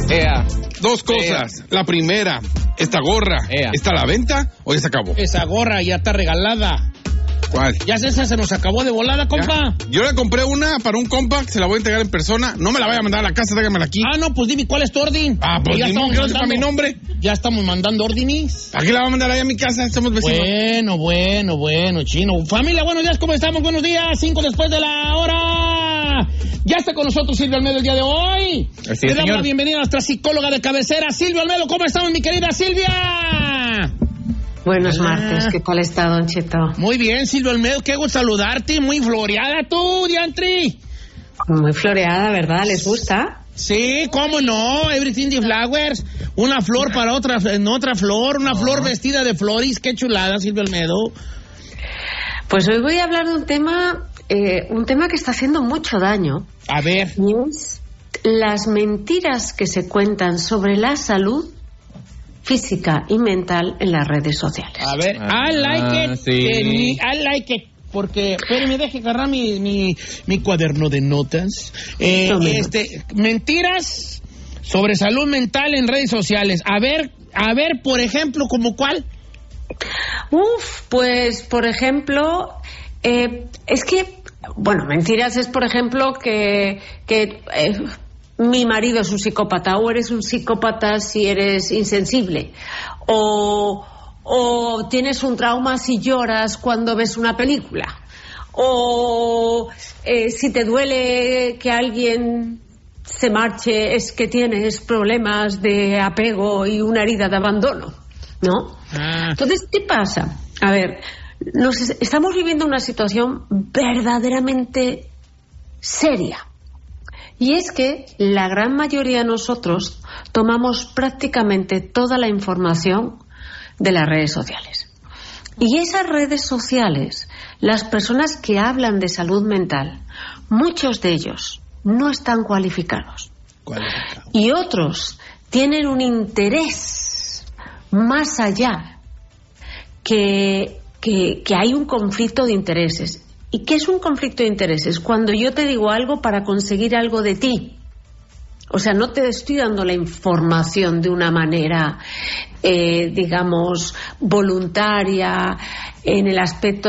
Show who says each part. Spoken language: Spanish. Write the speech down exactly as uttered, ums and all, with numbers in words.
Speaker 1: Ea.
Speaker 2: Dos cosas. Ea. La primera, ¿esta gorra Ea. está a la venta o ya se acabó?
Speaker 3: Esa gorra ya está regalada.
Speaker 2: ¿Cuál?
Speaker 3: Ya esa se nos acabó de volada, compa.
Speaker 2: ¿Ya? Yo le compré una para un compa que se la voy a entregar en persona. No me la vaya a mandar a la casa, tráigamela aquí.
Speaker 3: Ah, no, pues dime, ¿cuál es tu orden?
Speaker 2: Ah, pues ya estamos mandando para mi nombre.
Speaker 3: Ya estamos mandando órdenes.
Speaker 2: ¿Para qué la va a mandar ahí a mi casa? Estamos vecinos.
Speaker 3: Bueno, bueno, bueno, chino. Familia, buenos días, ¿cómo estamos? Buenos días, cinco después de la hora. Ya está con nosotros Silvia Olmedo el día de hoy.
Speaker 1: Así
Speaker 3: Le
Speaker 1: es,
Speaker 3: damos
Speaker 1: señor.
Speaker 3: la bienvenida a nuestra psicóloga de cabecera, Silvia Olmedo. ¿Cómo estamos, mi querida Silvia?
Speaker 4: Buenos
Speaker 3: Hola.
Speaker 4: martes, ¿qué tal está, Don Cheto?
Speaker 3: Muy bien, Silvia Olmedo, qué gusto saludarte, muy floreada tú, Diantri.
Speaker 4: Muy floreada, ¿verdad? ¿Les gusta?
Speaker 3: Sí, cómo no, everything the flowers, una flor para otra, en otra flor, una no. flor vestida de flores, qué chulada, Silvia Olmedo.
Speaker 4: Pues hoy voy a hablar de un tema, eh, un tema que está haciendo mucho daño.
Speaker 3: A ver.
Speaker 4: Y es las mentiras que se cuentan sobre la salud física y mental en las redes sociales.
Speaker 3: A ver, I like it,
Speaker 1: sí.
Speaker 3: eh, I like it, porque, espérenme, deje agarrar mi, mi, mi cuaderno de notas. Eh, este, mentiras sobre salud mental en redes sociales. A ver, a ver, por ejemplo, ¿como cuál?
Speaker 4: Uf, pues, por ejemplo, eh, es que, bueno, mentiras es, por ejemplo, que... que eh, mi marido es un psicópata, o eres un psicópata si eres insensible, o, o tienes un trauma si lloras cuando ves una película, o eh, si te duele que alguien se marche es que tienes problemas de apego y una herida de abandono, ¿no? Ah. Entonces, ¿qué pasa? A ver, nos estamos viviendo una situación verdaderamente seria. Y es que la gran mayoría de nosotros tomamos prácticamente toda la información de las redes sociales. Y esas redes sociales, las personas que hablan de salud mental, muchos de ellos no están cualificados.
Speaker 3: Cualificado.
Speaker 4: Y otros tienen un interés más allá, que, que, que hay un conflicto de intereses. ¿Y qué es un conflicto de intereses? Cuando yo te digo algo para conseguir algo de ti. O sea, no te estoy dando la información de una manera, eh, digamos, voluntaria, en el aspecto